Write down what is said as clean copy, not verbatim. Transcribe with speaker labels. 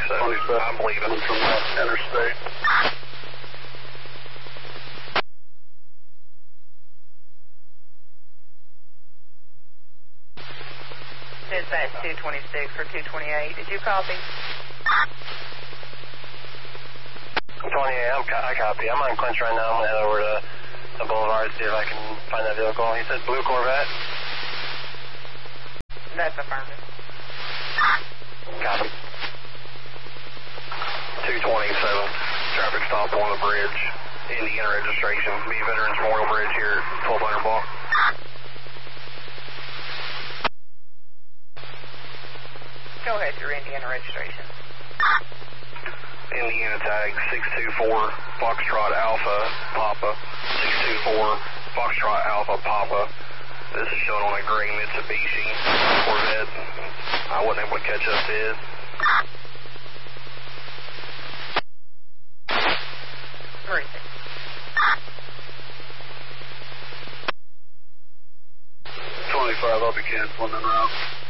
Speaker 1: so
Speaker 2: 27.
Speaker 1: I'm leaving.
Speaker 2: From the interstate.
Speaker 3: Dispatch 226 for 228. Did you copy?
Speaker 1: 28, I copy. I'm on Clinch right now. I'm going to head over to the boulevard, see if I can find that vehicle. He said blue Corvette.
Speaker 3: That's affirmative.
Speaker 1: Copy. 227, traffic stop on the bridge. Indiana registration. Be Veterans Memorial Bridge here at 1200 block.
Speaker 3: Go ahead, your Indiana registration.
Speaker 1: Indiana tag 624 Foxtrot Alpha Papa. 624 Foxtrot Alpha Papa. This is shown on a gray Mitsubishi Corvette. I wasn't able to catch up to it.
Speaker 3: Where is it?
Speaker 2: 25, I'll be canceling en route.